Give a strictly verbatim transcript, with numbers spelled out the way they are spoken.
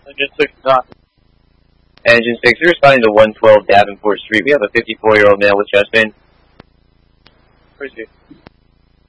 Engine six, not. Engine six, we're responding to one twelve Davenport Street. We have a fifty-four-year-old male with chest pain. Proceed.